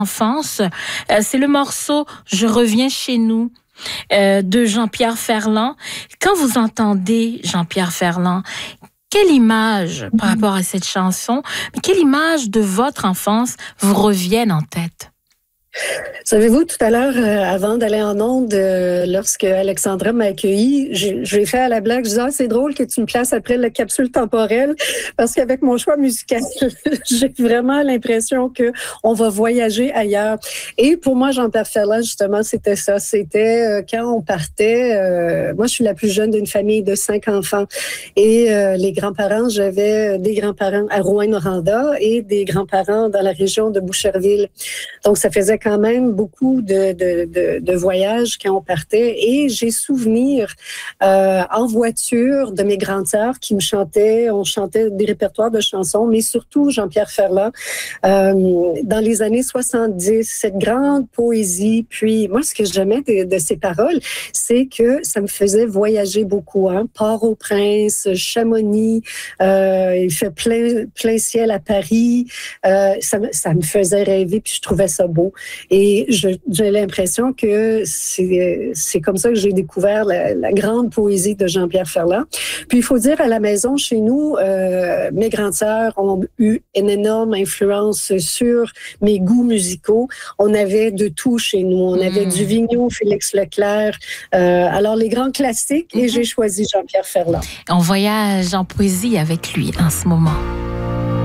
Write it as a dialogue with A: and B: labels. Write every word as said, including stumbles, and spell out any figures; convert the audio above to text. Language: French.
A: enfance. Euh, c'est le morceau « Je reviens chez nous » euh, de Jean-Pierre Ferland. Quand vous entendez Jean-Pierre Ferland, quelle image par rapport à cette chanson, mais quelle image de votre enfance vous reviennent en tête?
B: Savez-vous, tout à l'heure, euh, avant d'aller en onde, euh, lorsque Alexandra m'a accueilli, j'ai, j'ai fait à la blague, je disais, ah, c'est drôle que tu me places après la capsule temporelle, parce qu'avec mon choix musical, j'ai vraiment l'impression que on va voyager ailleurs. Et pour moi, Jean-Pierre Ferland, justement, c'était ça. C'était euh, quand on partait, euh, moi, je suis la plus jeune d'une famille de cinq enfants. Et euh, les grands-parents, j'avais des grands-parents à Rouyn-Noranda et des grands-parents dans la région de Boucherville. Donc, ça faisait quand même beaucoup de, de, de, de voyages quand on partait. Et j'ai souvenir euh, en voiture de mes grandes sœurs qui me chantaient, on chantait des répertoires de chansons, mais surtout Jean-Pierre Ferland. Euh, dans les années soixante-dix, cette grande poésie. Puis moi, ce que j'aimais de, de ces paroles, c'est que ça me faisait voyager beaucoup. Hein? Port-au-Prince, Chamonix, euh, il fait plein, plein ciel à Paris. Euh, ça, ça me faisait rêver, puis je trouvais ça beau. Et je, j'ai l'impression que c'est, c'est comme ça que j'ai découvert la, la grande poésie de Jean-Pierre Ferland. Puis il faut dire, à la maison, chez nous, euh, mes grandes sœurs ont eu une énorme influence sur mes goûts musicaux. On avait de tout chez nous. On avait mmh. du Vigneault, Félix Leclerc. Euh, alors, les grands classiques, mmh. et j'ai choisi Jean-Pierre Ferland.
A: On voyage en poésie avec lui en ce moment.